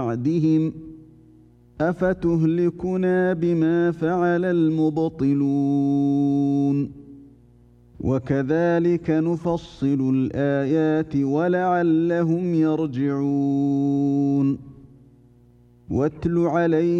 بعدهم أفتهلكنا بما فعل المبطلون وكذلك نفصل الآيات ولعلهم يرجعون واتل عليهم